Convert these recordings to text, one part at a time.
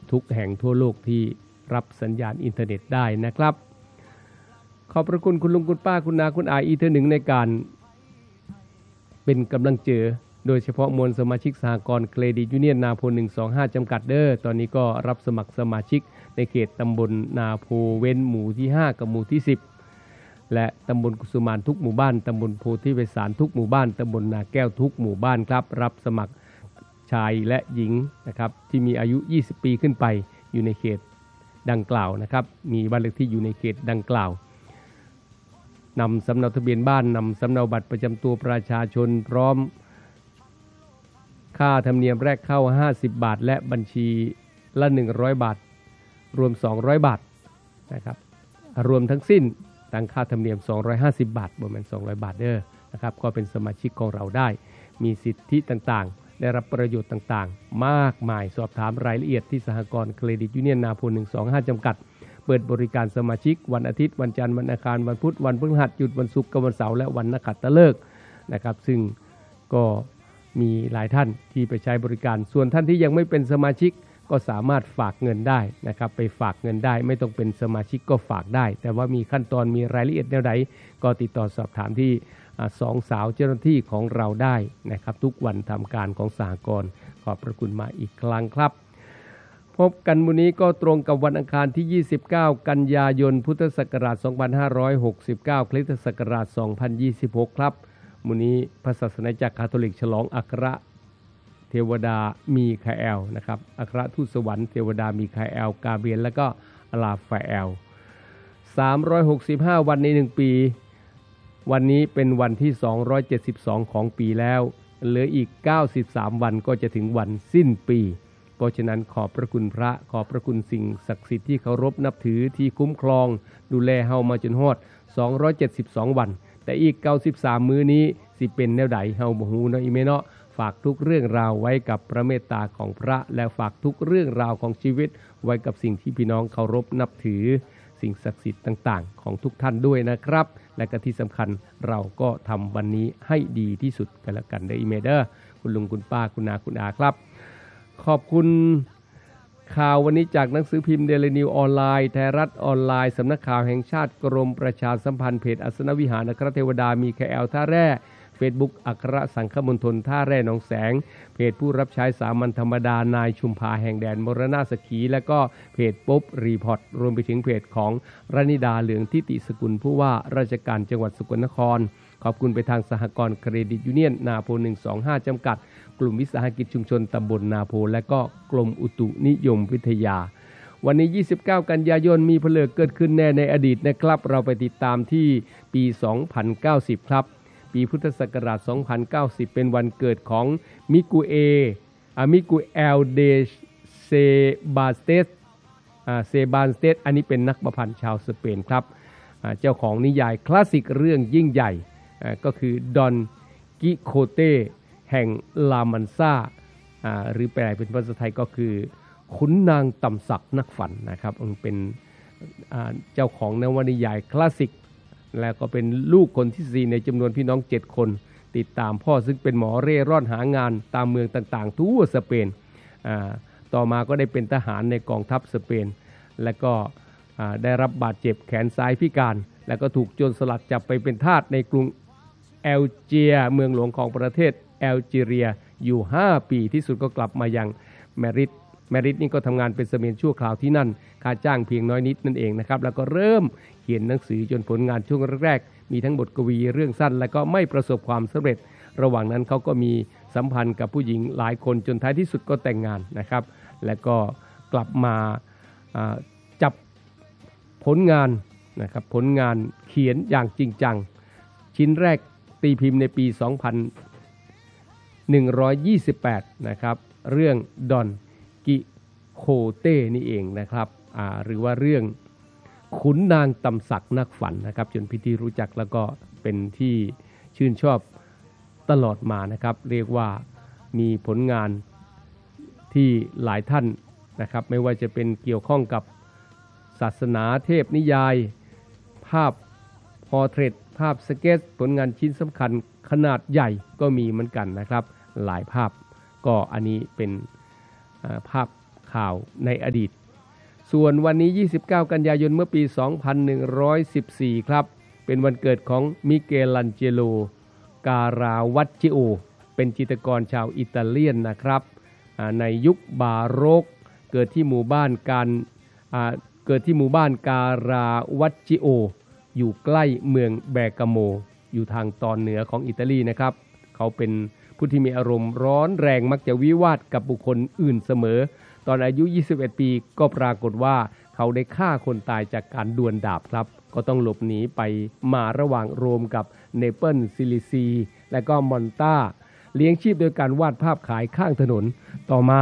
ทุกแห่งทั่วโลกที่รับสัญญาณอินเทอร์เน็ตได้นะครับขอบพระคุณคุณลุงคุณป้าคุณนาคุณอาอีกทีหนึ่งในการเป็นกำลังเจอโดยเฉพาะมวลสมาชิกสหกรณ์เครดิตยูเนียนนาโพ125จำกัดเด้อตอนนี้ก็รับสมัครสมาชิกในเขตตำบลนาโพเว้นหมู่ที่5กับหมู่ที่10และตำบลกุสุมานทุกหมู่บ้านตำบลโพธิไพศาลทุกหมู่บ้านตำบลนาแก้วทุกหมู่บ้านครับรับสมัครชายและหญิงนะครับที่มีอายุ20ปีขึ้นไปอยู่ในเขตดังกล่าวนะครับมีบ้านเลขที่อยู่ในเขตดังกล่าวนำสำเนาทะเบียนบ้านนำสำเนาบัตรประจำตัวประชาชนพร้อมค่าธรรมเนียมแรกเข้า50บาทและบัญชีละ100บาทรวม200บาทนะครับรวมทั้งสิ้นตั้งค่าธรรมเนียม250บาทประมาณ200บาทเด้อนะครับก็เป็นสมาชิกของเราได้มีสิทธิต่างๆได้รับประโยชน์ต่างๆมากมายสอบถามรายละเอียดที่สหกรณ์เครดิตยูเนียนนาโพ125จำกัดเปิดบริการสมาชิกวันอาทิตย์วันจันทร์วันอังคารวันพุธวันพฤหัสหยุดวันศุกร์กับวันเสาร์และวันนักขัตฤกษ์นะครับซึ่งก็มีหลายท่านที่ไปใช้บริการส่วนท่านที่ยังไม่เป็นสมาชิกก็สามารถฝากเงินได้นะครับไปฝากเงินได้ไม่ต้องเป็นสมาชิกก็ฝากได้แต่ว่ามีขั้นตอนมีรายละเอียดแนวใดก็ติดต่อสอบถามที่สองสาวเจ้าหน้าที่ของเราได้นะครับทุกวันทำการของสหกรณ์ขอบพระคุณมาอีกครั้งครับพบกันวันนี้ก็ตรงกับวันอังคารที่29กันยายนพุทธศักราช2569คริสตศักราช2026ครับวันนี้พระศาสนาจักรคาทอลิกฉลองอัครเทวดามีคาเอลนะครับอัครทูตสวรรค์เทวดามีคาเอลกาเบรียลและก็อาราฟาเอล365วันใน1ปีวันนี้เป็นวันที่272ของปีแล้วเหลืออีก93วันก็จะถึงวันสิ้นปีเพราะฉะนั้นขอบพระคุณพระขอบพระคุณสิ่งศักดิ์สิทธิ์ที่เคารพนับถือที่คุ้มครองดูแลเฮามาจนฮอด272วันแต่อีก93มื้อนี้สิเป็นแนวใดเฮาบ่ฮู้เนาะอีแม่เนาะฝากทุกเรื่องราวไว้กับพระเมตตาของพระและฝากทุกเรื่องราวของชีวิตไว้กับสิ่งที่พี่น้องเคารพนับถือสิ่งศักดิ์สิทธิ์ต่างๆของทุกท่านด้วยนะครับและก็ที่สำคัญเราก็ทำวันนี้ให้ดีที่สุดกันแล้วกันเด้ออีเมเดอร์คุณลุงคุณป้าคุณนาคุณอาครับขอบคุณข่าววันนี้จากหนังสือพิมพ์เดลินิวออนไลน์ไทยรัฐออนไลน์สำนักข่าวแห่งชาติกรมประชาสัมพันธ์เพจอัสนวิหารอัครเทวดามีคาเอลท่าแร่เฟซบุ๊กอัครสังฆมณฑลท่าแร่หนองแสงเพจผู้รับใช้สามัญธรรมดานายชุมพาแห่งแดนมรณะสขีและก็เพจปุ๊บรีพอร์ตรวมไปถึงเพจของรณิดาเหลืองทิติสกุลผู้ว่าราชการจังหวัดสกลนครขอบคุณไปทางสหกรณ์เครดิตยูเนียนนาโพ125จำกัดกลุ่มวิสาหกิจชุมชนตำบลนาโพและก็กรมอุตุนิยมวิทยาวันนี้29กันยายนมีเพลิงเกิดขึ้นแน่ในอดีตนะครับเราไปติดตามที่ปี2090ครับปีพุทธศักราช2090เป็นวันเกิดของมิกูเอลเดเซบาสเตสอันนี้เป็นนักประพันธ์ชาวสเปนครับเจ้าของนิยายคลาสสิกเรื่องยิ่งใหญ่ก็คือดอนกิโคเตแห่งลามันซาหรือแปลเป็นภาษาไทยก็คือขุนนางต่ำสักนักฝันนะครับเป็นเจ้าของนวนิยายคลาสสิกแล้วก็เป็นลูกคนที่4ในจำนวนพี่น้อง7คนติดตามพ่อซึ่งเป็นหมอเร่ร่อนหางานตามเมืองต่างๆทั่วสเปนต่อมาก็ได้เป็นทหารในกองทัพสเปนและก็ได้รับบาดเจ็บแขนซ้ายพิการแล้วก็ถูกโจรสลัดจับไปเป็นทาสในกรุงแอลเจียเมืองหลวงของประเทศแอลจีเรียอยู่5ปีที่สุดก็กลับมายังแมริดนี่ก็ทำงานเป็นเสมียนชั่วคราวที่นั่นค่าจ้างเพียงน้อยนิดนั่นเองนะครับแล้วก็เริ่มเขียนหนังสือจนผลงานช่วงแรกๆมีทั้งบทกวีเรื่องสั้นและก็ไม่ประสบความสำเร็จระหว่างนั้นเขาก็มีสัมพันธ์กับผู้หญิงหลายคนจนท้ายที่สุดก็แต่งงานนะครับและก็กลับมาจับผลงานนะครับผลงานเขียนอย่างจริงจังชิ้นแรกตีพิมพ์ในปี2128นะครับเรื่องดอนกิโคเต้นี่เองนะครับหรือว่าเรื่องขุนนางตำสักนักฝันนะครับจนพิธีรู้จักแล้วก็เป็นที่ชื่นชอบตลอดมานะครับเรียกว่ามีผลงานที่หลายท่านนะครับไม่ว่าจะเป็นเกี่ยวข้องกับศาสนาเทพนิยายภาพพอร์เทรตภาพสเก็ตผลงานชิ้นสำคัญขนาดใหญ่ก็มีเหมือนกันนะครับหลายภาพก็อันนี้เป็นภาพข่าวในอดีตส่วนวันนี้29กันยายนเมื่อปี2114ครับเป็นวันเกิดของมิเกลันเจโลการาวัจจิโอเป็นจิตรกรชาวอิตาเลียนนะครับในยุคบาโรกเกิดที่หมู่บ้านการาวัจจิโออยู่ใกล้เมืองแบกาโมอยู่ทางตอนเหนือของอิตาลีนะครับเขาเป็นผู้ที่มีอารมณ์ร้อนแรงมักจะวิวาทกับบุคคลอื่นเสมอตอนอายุ21ปีก็ปรากฏว่าเขาได้ฆ่าคนตายจากการดวลดาบครับก็ต้องหลบหนีไปมาระหว่างโรมกับเนเปิลซิลิซีและก็มอนตาเลี้ยงชีพโดยการวาดภาพขายข้างถนนต่อมา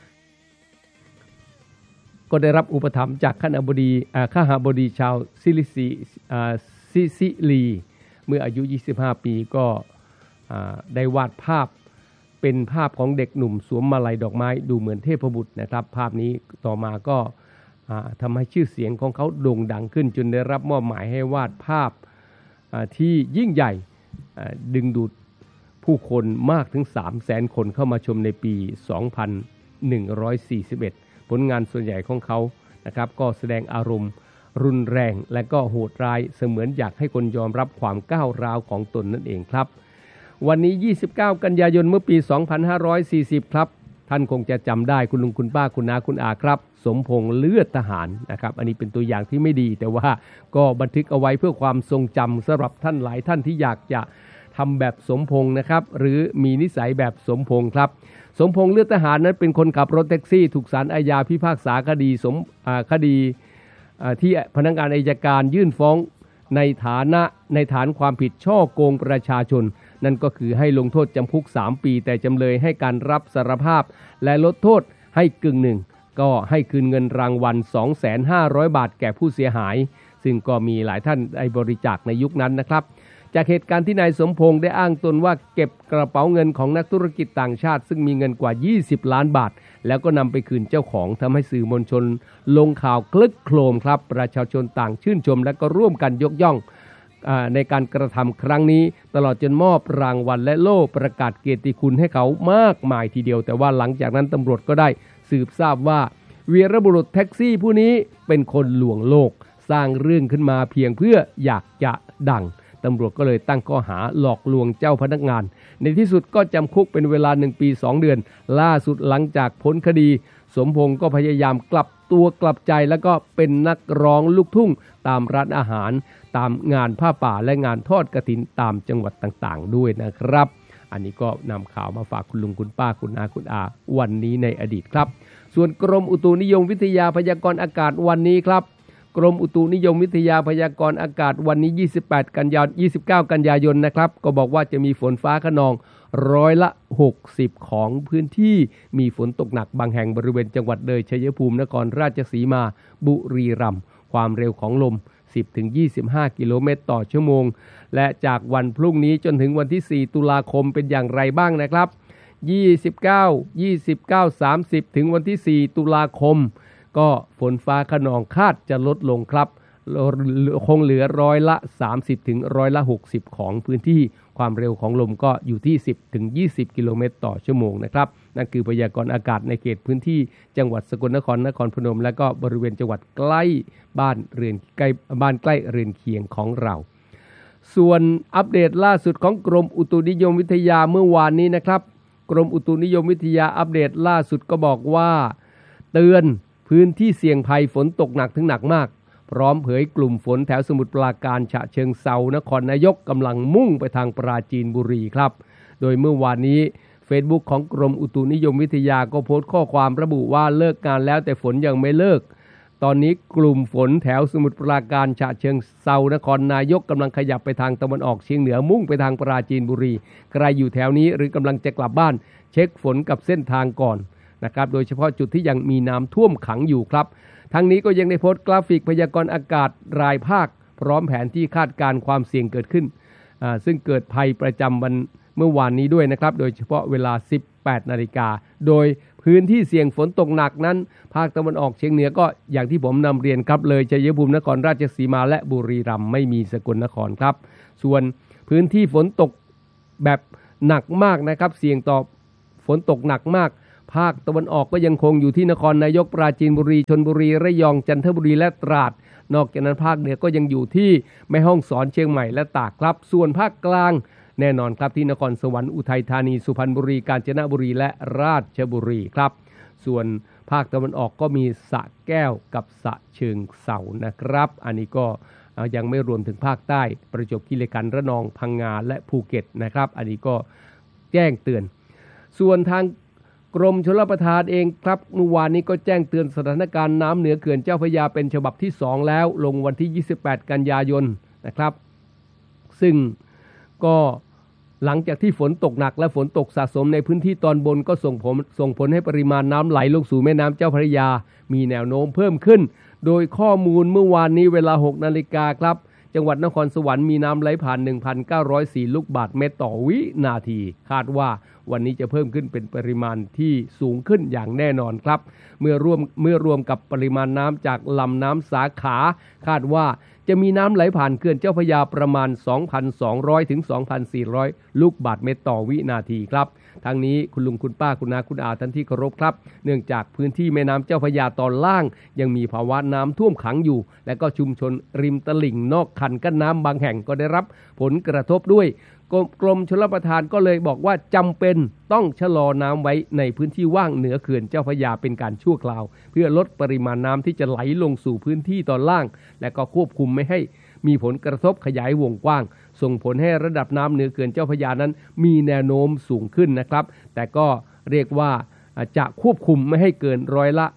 ก็ได้รับอุปถัมภ์จากข้าหบดีชาวซิซิลีเมื่ออายุ25ปีก็ได้วาดภาพเป็นภาพของเด็กหนุ่มสวมมาลัยดอกไม้ดูเหมือนเทพบุตรนะครับภาพนี้ต่อมาก็ทำให้ชื่อเสียงของเขาโด่งดังขึ้นจนได้รับมอบหมายให้วาดภาพที่ยิ่งใหญ่ดึงดูดผู้คนมากถึง 300,000 คนเข้ามาชมในปี 2141 ผลงานส่วนใหญ่ของเขานะครับก็แสดงอารมณ์รุนแรงและก็โหดร้ายเสมือนอยากให้คนยอมรับความก้าวร้าวของตนนั่นเองครับวันนี้29กันยายนเมื่อปี2540ครับท่านคงจะจำได้คุณลุงคุณป้าคุณน้าคุณอาครับสมพงษ์เลือดทหารนะครับอันนี้เป็นตัวอย่างที่ไม่ดีแต่ว่าก็บันทึกเอาไว้เพื่อความทรงจำสำหรับท่านหลายท่านที่อยากจะทำแบบสมพงษ์นะครับหรือมีนิสัยแบบสมพงษ์ครับสมพงษ์เลือดทหารนั้นเป็นคนขับรถแท็กซี่ถูกศาลอาญาพิพากษาคดีที่พนักงานอัยการยื่นฟ้องในฐานความผิดฉ้อโกงประชาชนนั่นก็คือให้ลงโทษจำคุก3ปีแต่จำเลยให้การรับสารภาพและลดโทษให้กึ่งหนึ่งก็ให้คืนเงินรางวัล 2,500 บาทแก่ผู้เสียหายซึ่งก็มีหลายท่านได้บริจาคในยุคนั้นนะครับจากเหตุการณ์ที่นายสมพงษ์ได้อ้างตนว่าเก็บกระเป๋าเงินของนักธุรกิจต่างชาติซึ่งมีเงินกว่า20ล้านบาทแล้วก็นำไปคืนเจ้าของทำให้สื่อมวลชนลงข่าวคลึกโครมครับประชาชนต่างชื่นชมและก็ร่วมกันยกย่องในการกระทำครั้งนี้ตลอดจนมอบรางวัลและโล่ประกาศเกียรติคุณให้เขามากมายทีเดียวแต่ว่าหลังจากนั้นตำรวจก็ได้สืบทราบว่าวีรบุรุษแท็กซี่ผู้นี้เป็นคนลวงโลกสร้างเรื่องขึ้นมาเพียงเพื่ออยากจะดังตำรวจก็เลยตั้งข้อหาหลอกลวงเจ้าพนักงานในที่สุดก็จำคุกเป็นเวลา1 ปี 2 เดือนล่าสุดหลังจากพ้นคดีสมพงษ์ก็พยายามกลับตัวกลับใจแล้วก็เป็นนักร้องลูกทุ่งตามร้านอาหารตามงานผ้าป่าและงานทอดกฐินตามจังหวัดต่างๆด้วยนะครับอันนี้ก็นำข่าวมาฝากคุณลุงคุณป้าคุณอาคุณอาวันนี้ในอดีตครับส่วนกรมอุตุนิยมวิทยาพยากรณ์อากาศวันนี้ครับกรมอุตุนิยมวิทยาพยากรณ์อากาศวันนี้29 กันยายนนะครับก็บอกว่าจะมีฝนฟ้าคะนอง60%ของพื้นที่มีฝนตกหนักบางแห่งบริเวณจังหวัดเลยชัยภูมินครราชสีมาบุรีรัมย์ความเร็วของลม 10-25 กิโลเมตรต่อชั่วโมงและจากวันพรุ่งนี้จนถึงวันที่4ตุลาคมเป็นอย่างไรบ้างนะครับ29 30ถึงวันที่4ตุลาคมก็ฝนฟ้าคะนองคาดจะลดลงครับคงเหลือ30%ถึง60%ของพื้นที่ความเร็วของลมก็อยู่ที่10ถึง20 กิโลเมตรต่อชั่วโมงนะครับนั่นคือพยากรณ์อากาศในเขตพื้นที่จังหวัดสกลนครนครพนมและก็บริเวณจังหวัดใกล้บ้านใกล้เรือนเคียงของเราส่วนอัปเดตล่าสุดของกรมอุตุนิยมวิทยาเมื่อวานนี้นะครับกรมอุตุนิยมวิทยาอัปเดตล่าสุดก็บอกว่าเตือนพื้นที่เสี่ยงภัยฝนตกหนักถึงหนักมากพร้อมเผยกลุ่มฝนแถวสมุทรปราการฉะเชิงเทรานครนายกกำลังมุ่งไปทางปราจีนบุรีครับโดยเมื่อวานนี้ Facebook ของกรมอุตุนิยมวิทยาก็โพสต์ข้อความระบุว่าเลิกงานแล้วแต่ฝนยังไม่เลิกตอนนี้กลุ่มฝนแถวสมุทรปราการฉะเชิงเทรานครนายกกำลังขยับไปทางตะวันออกเฉียงเหนือมุ่งไปทางปราจีนบุรีใครอยู่แถวนี้หรือกำลังจะกลับบ้านเช็คฝนกับเส้นทางก่อนนะครับโดยเฉพาะจุดที่ยังมีน้ำท่วมขังอยู่ครับทั้งนี้ก็ยังได้โพสต์กราฟิกพยากรณ์อากาศรายภาคพร้อมแผนที่คาดการณ์ความเสี่ยงเกิดขึ้นซึ่งเกิดภัยประจำวันเมื่อวานนี้ด้วยนะครับโดยเฉพาะเวลา 18 นาฬิกาโดยพื้นที่เสี่ยงฝนตกหนักนั้นภาคตะวันออกเฉียงเหนือก็อย่างที่ผมนำเรียนครับเลยชัยภูมินครราชสีมาและบุรีรัมย์ไม่มีสกลนครครับส่วนพื้นที่ฝนตกแบบหนักมากนะครับเสี่ยงต่อฝนตกหนักมากภาคตะวันออกก็ยังคงอยู่ที่นครนายกปราจีนบุรีชลบุรีระยองจันทบุรีและตราดนอกจากนั้นภาคเหนือก็ยังอยู่ที่แม่ฮ่องสอนเชียงใหม่และตากครับส่วนภาคกลางแน่นอนครับที่นครสวรรค์อุทัยธานีสุพรรณบุรีกาญจนบุรีและราชบุรีครับส่วนภาคตะวันออกก็มีสระแก้วกับสระเชิงเทรานะครับอันนี้ก็ยังไม่รวมถึงภาคใต้ประจวบคีรีขันธ์ระนองพังงาและภูเก็ตนะครับอันนี้ก็แจ้งเตือนส่วนทางกรมชลประทานเองครับเมื่อวานนี้ก็แจ้งเตือนสถานการณ์น้ำเหนือเขื่อนเจ้าพระยาเป็นฉบับที่2แล้วลงวันที่28กันยายนนะครับซึ่งก็หลังจากที่ฝนตกหนักและฝนตกสะสมในพื้นที่ตอนบนก็ส่งผลให้ปริมาณน้ำไหลลงสู่แม่น้ำเจ้าพระยามีแนวโน้มเพิ่มขึ้นโดยข้อมูลเมื่อวานนี้เวลา 6 นาฬิกาครับจังหวัดนครสวรรค์มีน้ำไหลผ่าน 1,904 ลูกบาศก์เมตรต่อวินาทีคาดว่าวันนี้จะเพิ่มขึ้นเป็นปริมาณที่สูงขึ้นอย่างแน่นอนครับเมื่อรวมกับปริมาณน้ำจากลำน้ำสาขาคาดว่าจะมีน้ำไหลผ่านเขื่อนเจ้าพระยาประมาณ 2,200 ถึง 2,400 ลูกบาศก์เมตรต่อวินาทีครับทั้งนี้คุณลุงคุณป้าคุณนาคุณอาท่านที่เคารพครับเนื่องจากพื้นที่แม่น้ำเจ้าพระยาตอนล่างยังมีภาวะน้ำท่วมขังอยู่และก็ชุมชนริมตลิ่งนอกคันกั้นน้ำบางแห่งก็ได้รับผลกระทบด้วยกรมชลประทานก็เลยบอกว่าจำเป็นต้องชะลอน้ำไว้ในพื้นที่ว่างเหนือเขื่อนเจ้าพระยาเป็นการชั่วคราวเพื่อลดปริมาณน้ำที่จะไหลลงสู่พื้นที่ตอนล่างและก็ควบคุมไม่ให้มีผลกระทบขยายวงกว้างส่งผลให้ระดับน้ำเหนือเขื่อนเจ้าพระยานั้นมีแนวโน้มสูงขึ้นนะครับแต่ก็เรียกว่าจะควบคุมไม่ให้เกินร้อยละ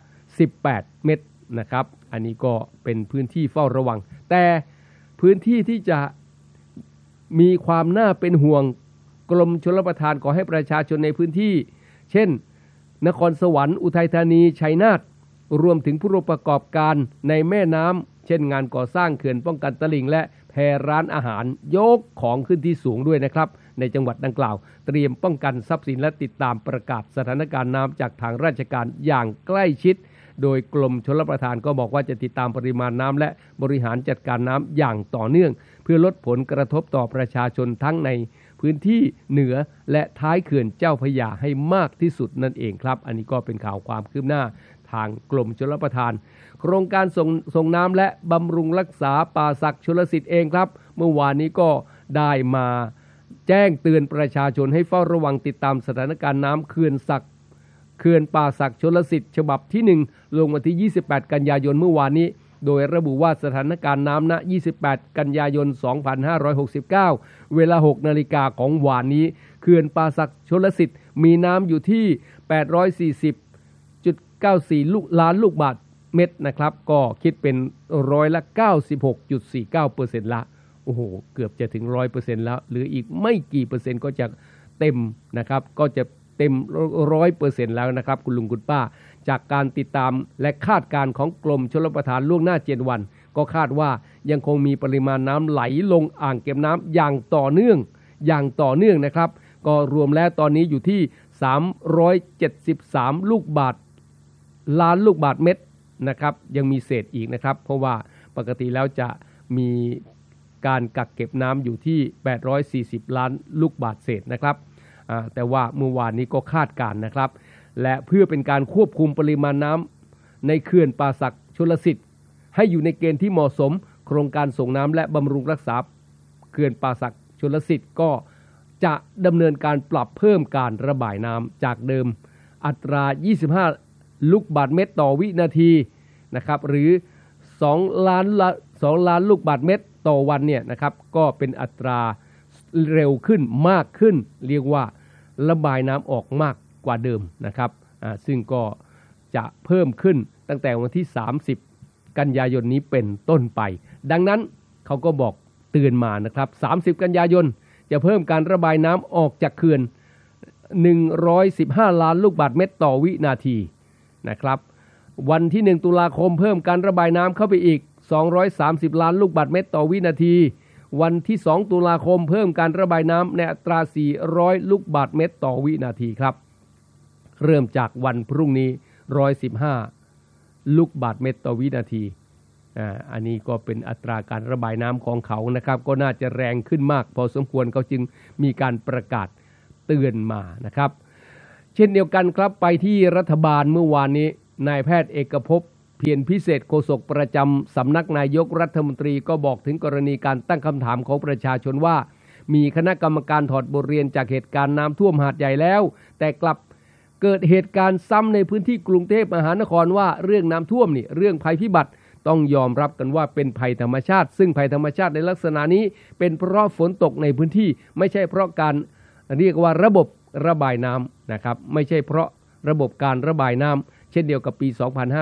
18 เมตรนะครับอันนี้ก็เป็นพื้นที่เฝ้าระวังแต่พื้นที่ที่จะมีความน่าเป็นห่วงกรมชลประทานขอให้ประชาชนในพื้นที่เช่นนครสวรรค์อุทัยธานีชัยนาทรวมถึงผู้ประกอบการในแม่น้ำเช่นงานก่อสร้างเขื่อนป้องกันตลิ่งและแพร้านอาหารยกของขึ้นที่สูงด้วยนะครับในจังหวัดดังกล่าวเตรียมป้องกันทรัพย์สินและติดตามประกาศสถานการณ์น้ำจากทางราชการอย่างใกล้ชิดโดยกรมชลประทานก็บอกว่าจะติดตามปริมาณน้ำและบริหารจัดการน้ำอย่างต่อเนื่องเพื่อลดผลกระทบต่อประชาชนทั้งในพื้นที่เหนือและท้ายเขื่อนเจ้าพระยาให้มากที่สุดนั่นเองครับอันนี้ก็เป็นข่าวความคืบหน้าทางกรมชลประทานโครงการส่งน้ำและบำรุงรักษาป่าศักดิ์ชลสิทธิ์เองครับเมื่อวานนี้ก็ได้มาแจ้งเตือนประชาชนให้เฝ้าระวังติดตามสถานการณ์น้ำเขื่อนป่าศักดิ์ชลสิทธิ์ฉบับที่1ลงวันที่28กันยายนเมื่อวานนี้โดยระบุว่าสถานการณ์น้ำณ28กันยายน2569เวลา 6 นาฬิกาของวานนี้เขื่อนป่าศักดิ์ชลสิทธิ์มีน้ำอยู่ที่840.94 ล้านลูกบาศก์เมตรนะครับก็คิดเป็นร้อยละ 96.49% ละโอ้โหเกือบจะถึง 100% แล้วหรืออีกไม่กี่เปอร์เซ็นต์ก็จะเต็มนะครับก็จะเต็ม 100% แล้วนะครับคุณลุงคุณป้าจากการติดตามและคาดการณ์ของกรมชลประทานล่วงหน้า7วันก็คาดว่ายังคงมีปริมาณน้ำไหลลงอ่างเก็บน้ำอย่างต่อเนื่องนะครับก็รวมแล้วตอนนี้อยู่ที่373 ลูกบาศก์ล้านลูกบาศก์เมตรนะครับยังมีเศษอีกนะครับเพราะว่าปกติแล้วจะมีการกักเก็บน้ำอยู่ที่840ล้านลูกบาศก์เศษนะครับแต่ว่าเมื่อวานนี้ก็คาดการณ์นะครับและเพื่อเป็นการควบคุมปริมาณน้ำในเขื่อนป่าศักดิ์ชลสิทธิ์ให้อยู่ในเกณฑ์ที่เหมาะสมโครงการส่งน้ำและบำรุงรักษาเขื่อนป่าศักดิ์ชลสิทธิ์ก็จะดำเนินการปรับเพิ่มการระบายน้ำจากเดิมอัตรา25ลูกบาศก์เมตรต่อวินาทีนะครับหรือ2 ล้านลูกบาศก์เมตรต่อวันเนี่ยนะครับก็เป็นอัตราเร็วขึ้นมากขึ้นเรียกว่าระบายน้ำออกมากกว่าเดิมนะครับซึ่งก็จะเพิ่มขึ้นตั้งแต่วันที่30กันยายนนี้เป็นต้นไปดังนั้นเขาก็บอกเตือนมานะครับ30กันยายนจะเพิ่มการระบายน้ำออกจากเขื่อน115ล้านลูกบาศก์เมตรต่อวินาทีนะครับวันที่1ตุลาคมเพิ่มการระบายน้ำเข้าไปอีก230ล้านลูกบาศก์เมตรต่อวินาทีวันที่2ตุลาคมเพิ่มการระบายน้ำในอัตรา400ลูกบาศก์เมตรต่อวินาทีครับเริ่มจากวันพรุ่งนี้115ลูกบาศก์เมตรต่อวินาทีอันนี้ก็เป็นอัตราการระบายน้ำของเขานะครับก็น่าจะแรงขึ้นมากพอสมควรเขาจึงมีการประกาศเตือนมานะครับเช่นเดียวกันครับไปที่รัฐบาลเมื่อวานนี้นายแพทย์เอกภพเพียรพิเศษโฆษกประจำสำนักนายกรัฐมนตรีก็บอกถึงกรณีการตั้งคำถามของประชาชนว่ามีคณะกรรมการถอดบทเรียนจากเหตุการณ์น้ำท่วมหาดใหญ่แล้วแต่กลับเกิดเหตุการณ์ซ้ำในพื้นที่กรุงเทพมหานครว่าเรื่องน้ำท่วมนี่เรื่องภัยพิบัติต้องยอมรับกันว่าเป็นภัยธรรมชาติซึ่งภัยธรรมชาติในลักษณะนี้เป็นเพราะฝนตกในพื้นที่ไม่ใช่เพราะการเรียกว่าระบบระบายน้ำนะครับไม่ใช่เพราะระบบการระบายน้ำเช่นเดียวกับปี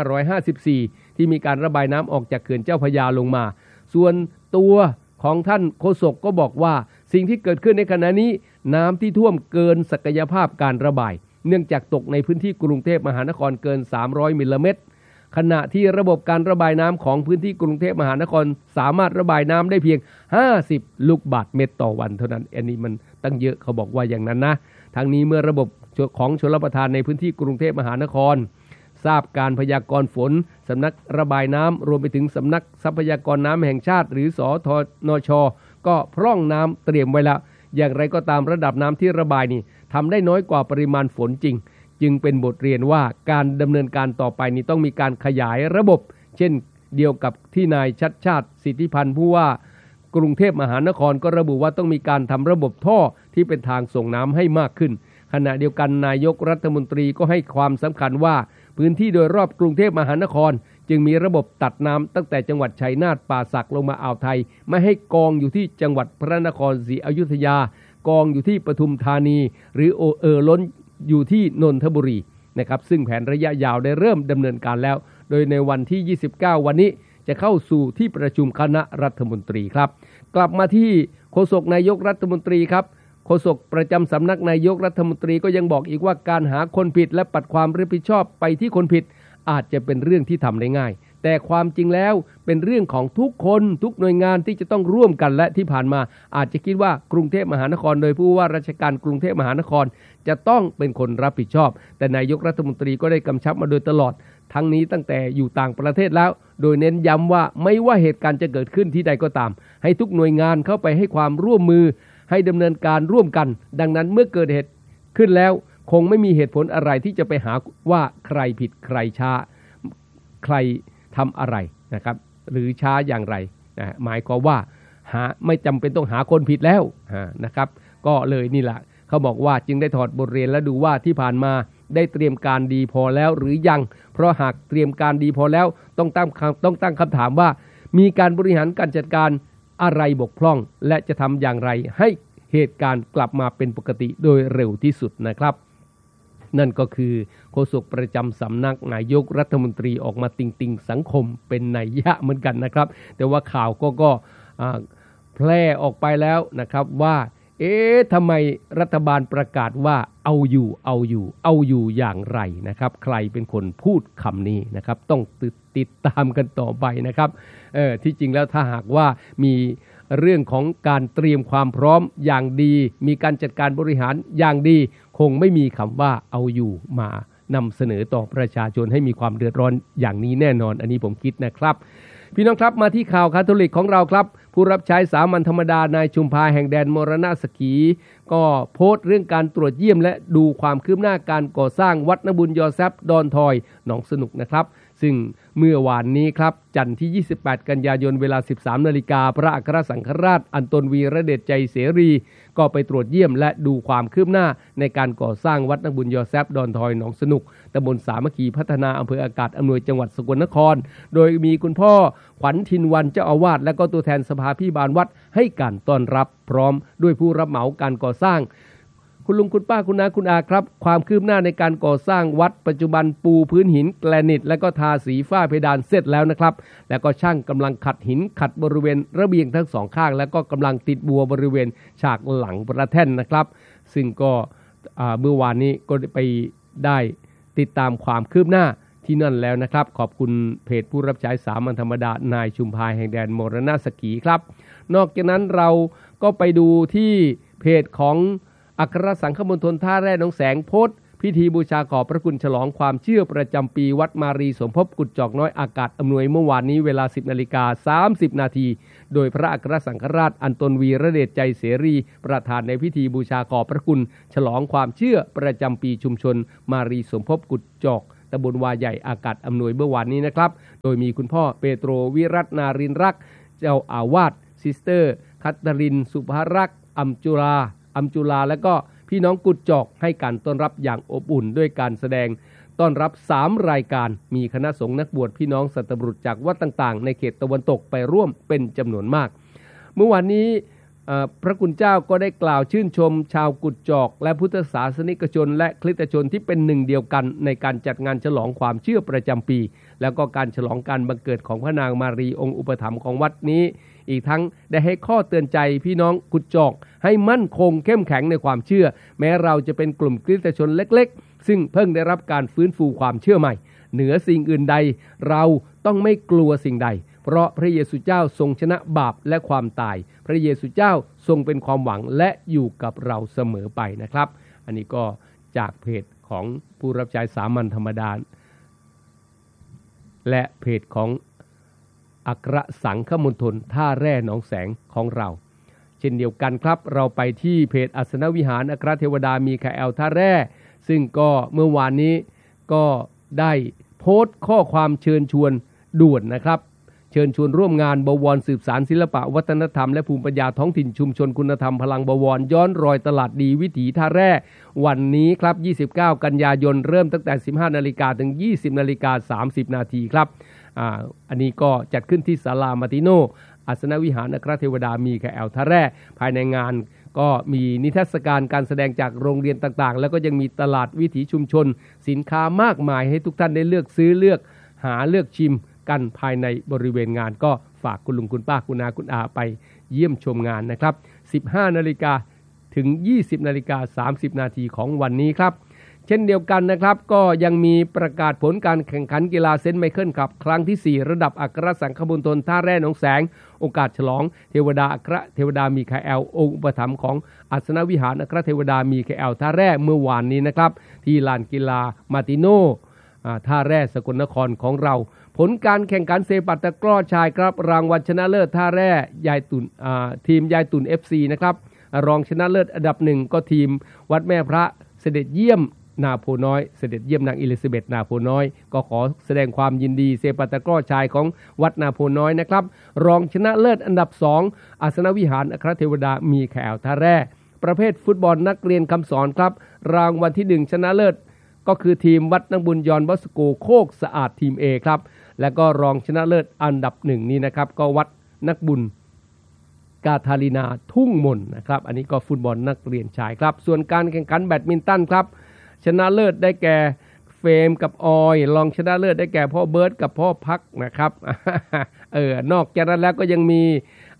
2554 ที่มีการระบายน้ำออกจากเขื่อนเจ้าพระยาลงมาส่วนตัวของท่านโฆษกก็บอกว่าสิ่งที่เกิดขึ้นในขณะนี้น้ำที่ท่วมเกินศักยภาพการระบายเนื่องจากตกในพื้นที่กรุงเทพมหานครเกิน300มิลลิเมตรขณะที่ระบบการระบายน้ำของพื้นที่กรุงเทพมหานครสามารถระบายน้ำได้เพียง50ลูกบาศก์เมตรต่อวันเท่านั้นอันนี้มันตั้งเยอะเขาบอกว่าอย่างนั้นนะทั้งนี้เมื่อระบบของชลประทานในพื้นที่กรุงเทพมหานครทราบการพยากรณ์ฝนสำนักระบายน้ำรวมไปถึงสำนักทรัพยากรน้ำแห่งชาติหรือสธนช.ก็พร่องน้ำเตรียมไว้แล้วอย่างไรก็ตามระดับน้ำที่ระบายนี่ทำได้น้อยกว่าปริมาณฝนจริงจึงเป็นบทเรียนว่าการดำเนินการต่อไปนี้ต้องมีการขยายระบบเช่นเดียวกับที่นายชัชชาติสิทธิพันธ์ผู้ว่ากรุงเทพมหานครก็ระบุว่าต้องมีการทำระบบท่อที่เป็นทางส่งน้ำให้มากขึ้นขณะเดียวกันนายกรัฐมนตรีก็ให้ความสำคัญว่าพื้นที่โดยรอบกรุงเทพมหานครจึงมีระบบตัดน้ำตั้งแต่จังหวัดชัยนาทป่าสักลงมาอ่าวไทยไม่ให้กองอยู่ที่จังหวัดพระนครศรีอยุธยากองอยู่ที่ปทุมธานีหรือล้นอยู่ที่นนทบุรีนะครับซึ่งแผนระยะยาวได้เริ่มดำเนินการแล้วโดยในวันที่29วันนี้จะเข้าสู่ที่ประชุมคณะรัฐมนตรีครับกลับมาที่โฆษกนายกรัฐมนตรีครับโฆษกประจำสำนักนายกรัฐมนตรีก็ยังบอกอีกว่าการหาคนผิดและปัดความรับผิดชอบไปที่คนผิดอาจจะเป็นเรื่องที่ทำได้ง่ายแต่ความจริงแล้วเป็นเรื่องของทุกคนทุกหน่วยงานที่จะต้องร่วมกันและที่ผ่านมาอาจจะคิดว่ากรุงเทพมหานครโดยผู้ว่าราชการกรุงเทพมหานครจะต้องเป็นคนรับผิดชอบแต่นายกรัฐมนตรีก็ได้กำชับมาโดยตลอดทั้งนี้ตั้งแต่อยู่ต่างประเทศแล้วโดยเน้นย้ำว่าไม่ว่าเหตุการณ์จะเกิดขึ้นที่ใดก็ตามให้ทุกหน่วยงานเข้าไปให้ความร่วมมือให้ดำเนินการร่วมกันดังนั้นเมื่อเกิดเหตุขึ้นแล้วคงไม่มีเหตุผลอะไรที่จะไปหาว่าใครผิดใครช้าใครทำอะไรนะครับหรือช้าอย่างไรนะหมายความว่าไม่จำเป็นต้องหาคนผิดแล้วนะครับก็เลยนี่แหละเขาบอกว่าจึงได้ถอดบทเรียนและดูว่าที่ผ่านมาได้เตรียมการดีพอแล้วหรือยังเพราะหากเตรียมการดีพอแล้วต้องตั้งคำถามว่ามีการบริหารการจัดการอะไรบกพร่องและจะทำอย่างไรให้เหตุการณ์กลับมาเป็นปกติโดยเร็วที่สุดนะครับนั่นก็คือโฆษกประจำสำนักนายกรัฐมนตรีออกมาติงสังคมเป็นนัยยะเหมือนกันนะครับแต่ว่าข่าวก็แพร่ออกไปแล้วนะครับว่าทำไมรัฐบาลประกาศว่าเอาอยู่อย่างไรนะครับใครเป็นคนพูดคำนี้นะครับต้องติดตามกันต่อไปนะครับที่จริงแล้วถ้าหากว่ามีเรื่องของการเตรียมความพร้อมอย่างดีมีการจัดการบริหารอย่างดีคงไม่มีคำว่าเอาอยู่มานำเสนอต่อประชาชนให้มีความเดือดร้อนอย่างนี้แน่นอนอันนี้ผมคิดนะครับพี่น้องครับมาที่ข่าวคาทอลิกของเราครับผู้รับใช้สามัญธรรมดานายชุมพาแห่งแดนมรณะสกีก็โพสต์เรื่องการตรวจเยี่ยมและดูความคืบหน้าการก่อสร้างวัดนบุญยอแซฟดอนทอยหนองสนุกนะครับซึ่งเมื่อวานนี้ครับจันทร์ที่28กันยายนเวลา 13 นาฬิกาพระอัครสังฆราชอันตนวีระเดชใจเสรีก็ไปตรวจเยี่ยมและดูความคืบหน้าในการก่อสร้างวัดนบุญยอแซฟดอนทอยหนองสนุกตำบลสามัคคีพัฒนาอำเภออากาศอำนวยจังหวัดสกลนครโดยมีคุณพ่อขวัญทินวันเจ้าอาวาสและก็ตัวแทนสภาพี่บานวัดให้การต้อนรับพร้อมด้วยผู้รับเหมาการก่อสร้างคุณลุงคุณป้าคุณน้าคุณอาครับความคืบหน้าในการก่อสร้างวัดปัจจุบันปูพื้นหินแกรนิตและก็ทาสีฝ้าเพดานเสร็จแล้วนะครับแล้วก็ช่างกำลังขัดหินขัดบริเวณระเบียงทั้งสองข้างแล้วก็กำลังติดบัวบริเวณฉากหลังประแท่นนะครับซึ่งก็เมื่อวานนี้ก็ไปได้ติดตามความคืบหน้าที่นั่นแล้วนะครับขอบคุณเพจผู้รับใช้สามัญธรรมดานายชุมพาแห่งแดนมรณะสกีครับนอกจากนั้นเราก็ไปดูที่เพจของอัครสังฆมณฑลท่าแร่หนองแสงโพสต์พิธีบูชาขอบพระคุณฉลองความเชื่อประจำปีวัดมารีสมภพกุดจอกน้อยอากาศอำนวยเมื่อวานนี้เวลา 10:30 นาทีโดยพระอัครสังฆราชอันตนวีระเดชใจเสรีประธานในพิธีบูชาขอบพระคุณฉลองความเชื่อประจำปีชุมชนมารีสมภพกุดจอกตำบลวาใหญ่อากาศอำนวยเมื่อวานนี้นะครับโดยมีคุณพ่อเปโตรวิรัตนารินรักษ์เจ้าอาวาสซิสเตอร์คัตรินสุภรักษ์อัมจุลาและก็พี่น้องกุดจอกให้การต้อนรับอย่างอบอุ่นด้วยการแสดงต้อนรับ3รายการมีคณะสงฆ์นักบวชพี่น้องสัตบุรุษจากวัดต่างๆในเขตตะวันตกไปร่วมเป็นจำนวนมากเมื่อวานนี้พระคุณเจ้าก็ได้กล่าวชื่นชมชาวกุดจอกและพุทธศาสนิกชนและคริสตชนที่เป็นหนึ่งเดียวกันในการจัดงานฉลองความเชื่อประจำปีแล้วก็การฉลองการบังเกิดของพระนางมารีองค์อุปถัมภ์ของวัดนี้อีกทั้งได้ให้ข้อเตือนใจพี่น้องกุดจอกให้มั่นคงเข้มแข็งในความเชื่อแม้เราจะเป็นกลุ่มคริสตชนเล็กๆซึ่งเพิ่งได้รับการฟื้นฟูความเชื่อใหม่เหนือสิ่งอื่นใดเราต้องไม่กลัวสิ่งใดเพราะพระเยซูเจ้าทรงชนะบาปและความตายพระเยซูเจ้าทรงเป็นความหวังและอยู่กับเราเสมอไปนะครับอันนี้ก็จากเพจของผู้รับใช้สามัญธรรมดาและเพจของอัครสังฆมณฑลท่าแร่หนองแสงของเราเช่นเดียวกันครับเราไปที่เพจอัสนวิหารอัครเทวดามีคาแอลท่าแร่ซึ่งก็เมื่อวานนี้ก็ได้โพสต์ข้อความเชิญชวนด่วนนะครับเชิญชวนร่วมงานบวรสืบสารศิลปะวัฒนธรรมและภูมิปัญญาท้องถิ่นชุมชนคุณธรรมพลังบวรย้อนรอยตลาดดีวิถีท่าแร่วันนี้ครับ29กันยายนเริ่มตั้งแต่ 15 นาฬิกาถึง 20 นาฬิกา 30 นาทีครับอันนี้ก็จัดขึ้นที่ศาลามาติโนอัสนวิหารอัครเทวดามีคาแอลท่าแร่ภายในงานก็มีนิทรรศการการแสดงจากโรงเรียนต่างๆแล้วก็ยังมีตลาดวิถีชุมชนสินค้ามากมายให้ทุกท่านได้เลือกซื้อเลือกหาเลือกชิมกันภายในบริเวณงานก็ฝากคุณลุงคุณป้าคุณอาคุณอาไปเยี่ยมชมงานนะครับ 15 นาฬิกาถึง 20 นาฬิกา 30 นาทีของวันนี้ครับเช่นเดียวกันนะครับก็ยังมีประกาศผลการแข่งขันกีฬาเซนต์ไมเคิลครับครั้งที่ 4 ระดับอัครสังฆมณฑลท่าแร่หนองแสงโอกาสฉลองเทวดาอัครเทวดามีคาแอลองค์อุปถัมภ์ของอัสนวิหารอัครเทวดามีคาแอลท่าแร่เมื่อวานนี้นะครับที่ลานกีฬามาติโนท่าแร่สกลนครของเราผลการแข่งขันเซปัตตะกร้อชายครับรางวัลชนะเลิศท่าแร่ยายตุ่นทีมยายตุ่น FC นะครับรองชนะเลิศอันดับ1ก็ทีมวัดแม่พระเสด็จเยี่ยมนาโพน้อยเสด็จเยี่ยมนางอิลิซาเบธนาโพน้อยก็ขอแสดงความยินดีเซปัตตะกร้อชายของวัดนาโพน้อยนะครับรองชนะเลิศอันดับ2อัสนวิหารอัครเทวดามีคาแอลท่าแร่ประเภทฟุตบอลนักเรียนคำสอนครับรางวัลที่1ชนะเลิศก็คือทีมวัดนักบุญยอนบอสโกโคกสะอาดทีม A ครับและก็รองชนะเลิศอันดับ1นี้นะครับก็วัดนักบุญกาทาลินาทุ่งมนนะครับอันนี้ก็ฟุตบอลนักเรียนชายครับส่วนการแข่งขันแบดมินตันครับชนะเลิศได้แก่เฟรมกับออยรองชนะเลิศได้แก่พ่อเบิร์ดกับพ่อพักนะครับนอกจากนั้นแล้วก็ยังมี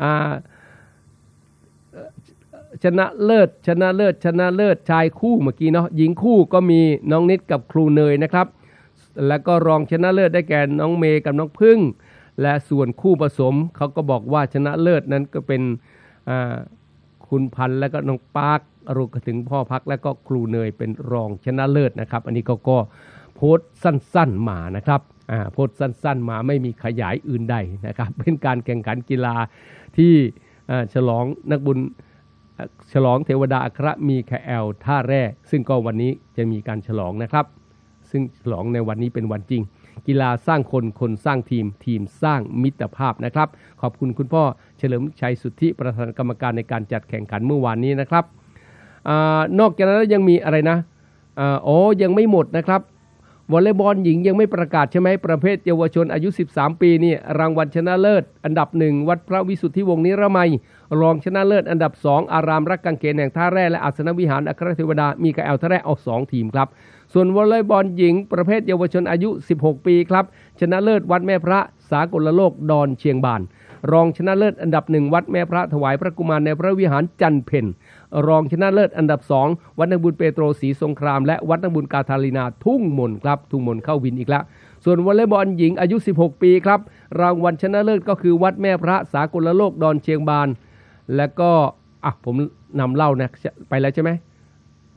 ชนะเลิศชายคู่เมื่อกี้เนาะหญิงคู่ก็มีน้องนิดกับครูเนยนะครับแล้วก็รองชนะเลิศได้แก่น้องเมย์กับน้องพึ่งและส่วนคู่ผสมเขาก็บอกว่าชนะเลิศนั้นก็เป็นคุณพันธ์และก็น้องปาร์ครวมถึงพ่อพักและก็ครูเนยเป็นรองชนะเลิศนะครับอันนี้ก็โพสต์สั้นๆมานะครับโพสต์สั้นๆมาไม่มีขยายอื่นใดนะครับเป็นการแข่งขันกีฬาที่ฉลองนักบุญฉลองเทวดาอัครมีคาแอลท่าแร่ซึ่งก็วันนี้จะมีการฉลองนะครับซึ่งฉลองในวันนี้เป็นวันจริงกีฬาสร้างคนสร้างทีมสร้างมิตรภาพนะครับขอบคุณคุณพ่อเฉลิมชัยสุทธิประธานกรรมการในการจัดแข่งขันเมื่อวานนี้นะครับนอกจากนั้นยังมีอะไรนะยังไม่หมดนะครับวอลเลย์บอลหญิงยังไม่ประกาศใช่ไหมประเภทเยาวชนอายุ13ปีนี่รางวัลชนะเลิศอันดับ1วัดพระวิสุทธิวงศ์นิรมัยรองชนะเลิศอันดับ2อารามรักกังเขนแห่งท่าแร่และอัสนวิหารอัครเทวดามีคาแอลท่าแร่เอา2ทีมครับส่วนวอลเลย์บอลหญิงประเภทเยาวชนอายุ16ปีครับชนะเลิศวัดแม่พระสากลโลกดอนเชียงบานรองชนะเลิศอันดับ1วัดแม่พระถวายพระกุมารในพระวิหารจันเพ็ญรองชนะเลิศอันดับ2วัดนักบุญเปโตรศรีสงครามและวัดนักบุญกาทาลินาทุ่งมนครับทุ่งมนเข้าวินอีกแล้วส่วนวอลเลย์บอลหญิงอายุ16ปีครับรางวัลชนะเลิศก็คือวัดแม่พระสากลโลกดอนเชียงบานและก็ผมนำเล่านะไปแล้วใช่ไหม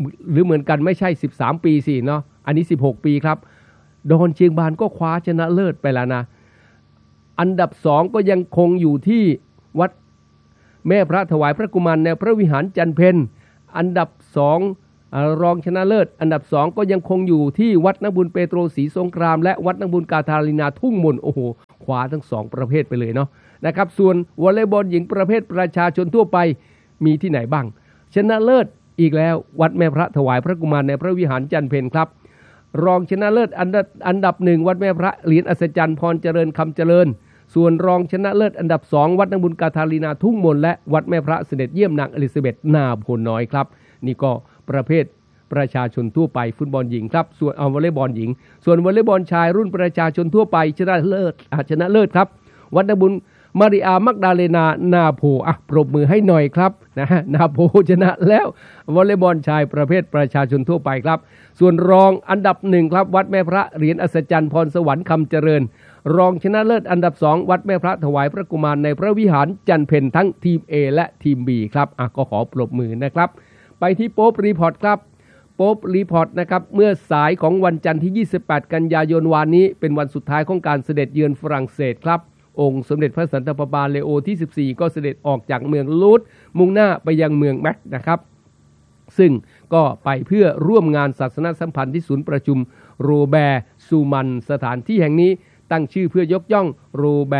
หรือเหมือนกันไม่ใช่13ปีสิเนาะอันนี้16ปีครับดอนเชียงบานก็คว้าชนะเลิศไปแล้วนะอันดับ2ก็ยังคงอยู่ที่วัดแม่พระถวายพระกุมารในพระวิหารจันเพ็ญอันดับ2รองชนะเลิศอันดับ2ก็ยังคงอยู่ที่วัดนบุญเปโตรศรีสงครามและวัดนบุญกาทาลีนาทุ่งมนโอ้โหคว้าทั้ง2ประเภทไปเลยเนาะนะครับส่วนวอลเลย์บอลหญิงประเภทประชาชนทั่วไปมีที่ไหนบ้างชนะเลิศอีกแล้ววัดแม่พระถวายพระกุมารในพระวิหารจันเพ็ญครับรองชนะเลิศอันดับ1วัดแม่พระเหรียญอัศจรรย์พรเจริญคำเจริญส่วนรองชนะเลิศอันดับ2วัดนบุญกาทาลีนาทุ่งมนและวัดแม่พระเสด็จเยี่ยมนางอลิซาเบธนาโพน้อยครับนี่ก็ประเภทประชาชนทั่วไปฟุตบอลหญิงครับส่วนวอลเลย์บอลหญิงส่วนวอลเลย์บอลชายรุ่นประชาชนทั่วไปชนะเลิศครับวัดนบุญมาริอามักดาเลนานาโพปรบมือให้หน่อยครับนะนาโพชนะแล้ววอลเลย์บอลชายประเภทประชาชนทั่วไปครับส่วนรองอันดับ1ครับวัดแม่พระเหรียญอัศจรรย์พรสวรรค์คำเจริญรองชนะเลิศอันดับ2วัดแม่พระถวายพระกุมารในพระวิหารจันเพ็ญทั้งทีม A และทีม B ครับก็ขอปรบมือนะครับไปที่โป๊ปรีพอร์ตครับโป๊ปรีพอร์ตนะครับเมื่อสายของวันจันทร์ที่28กันยายนวานนี้เป็นวันสุดท้ายของการเสด็จเยือนฝรั่งเศสครับองค์สมเด็จพระสันตะปาปาเลโอที่14ก็เสด็จออกจากเมืองลูดมุ่งหน้าไปยังเมืองแม็กนะครับซึ่งก็ไปเพื่อร่วมงานศาสนสัมพันธ์ที่ศูนย์ประชุมโรแบร์ซูมันสถานที่แห่งนี้ตั้งชื่อเพื่อยกย่องโรแบ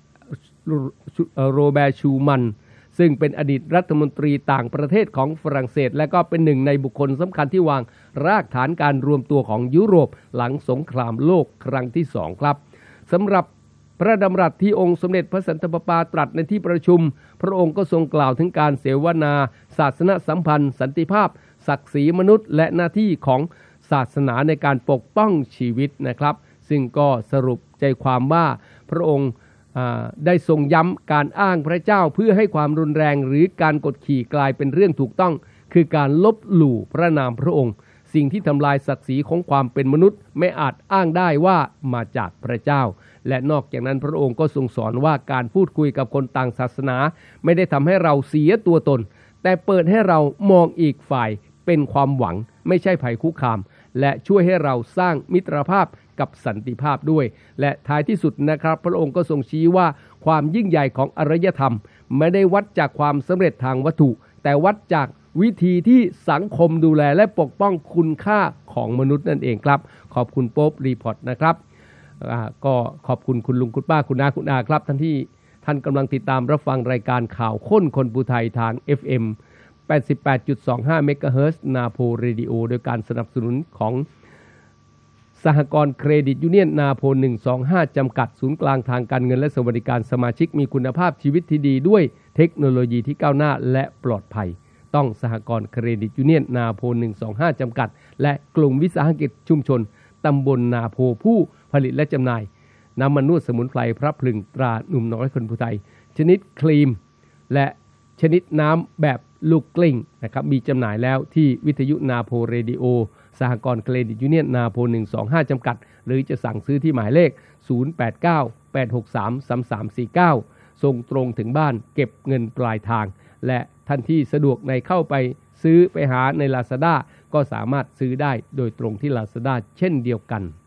ร์ชูมันซึ่งเป็นอดีตรัฐมนตรีต่างประเทศของฝรั่งเศสและก็เป็นหนึ่งในบุคคลสำคัญที่วางรากฐานการรวมตัวของยุโรปหลังสงครามโลกครั้งที่2ครับสำหรับพระดำรัสที่องค์สมเด็จพระสันตะปาปาตรัสในที่ประชุมพระองค์ก็ทรงกล่าวถึงการเสวนาศาสนสัมพันธ์สันติภาพศักดิ์ศรีมนุษย์และหน้าที่ของศาสนาในการปกป้องชีวิตนะครับซึ่งก็สรุปใจความว่าพระองค์ได้ทรงย้ำการอ้างพระเจ้าเพื่อให้ความรุนแรงหรือการกดขี่กลายเป็นเรื่องถูกต้องคือการลบหลู่พระนามพระองค์สิ่งที่ทำลายศักดิ์ศรีของความเป็นมนุษย์ไม่อาจอ้างได้ว่ามาจากพระเจ้าและนอกจากนั้นพระองค์ก็ทรงสอนว่าการพูดคุยกับคนต่างศาสนาไม่ได้ทำให้เราเสียตัวตนแต่เปิดให้เรามองอีกฝ่ายเป็นความหวังไม่ใช่ภัยคุกคามและช่วยให้เราสร้างมิตรภาพกับสันติภาพด้วยและท้ายที่สุดนะครับพระองค์ก็ทรงชี้ว่าความยิ่งใหญ่ของอารยธรรมไม่ได้วัดจากความสำเร็จทางวัตถุแต่วัดจากวิธีที่สังคมดูแลและปกป้องคุณค่าของมนุษย์นั่นเองครับขอบคุณโป๊ปรีพอร์ตนะครับก็ขอบคุณคุณลุงคุณป้าคุณน้าคุณอาครับท่านกำลังติดตามรับฟังรายการข่าวค้นคนภูไทยทาง FM 88.25 เมกะเฮิรตซ์นาโพเรดิโอโดยการสนับสนุนของสหกรณ์เครดิตยูเนียนนาโพ125จำกัดศูนย์กลางทางการเงินและสวัสดิการสมาชิกมีคุณภาพชีวิตที่ดีด้วยเทคโนโลยีที่ก้าวหน้าและปลอดภัยต้องสหกรณ์เครดิตยูเนียนนาโพ125จำกัดและกลุ่มวิสาหกิจชุมชนตำบลนาโพผู้ผลิตและจำหน่ายน้ำมันนวดสมุนไพรพระพลึงตราหนุ่มน้อยคนภูไทยชนิดครีมและชนิดน้ำแบบลูกกลิ้งนะครับมีจำหน่ายแล้วที่วิทยุนาโพเรดิโอสหกรณ์เครดิตยูเนียนนาโพ125จำกัดหรือจะสั่งซื้อที่หมายเลข0898633349ส่งตรงถึงบ้านเก็บเงินปลายทางและท่านที่สะดวกในเข้าไปซื้อไปหาใน Lazada ก็สามารถซื้อได้โดยตรงที่ Lazada เช่นเดียวกัน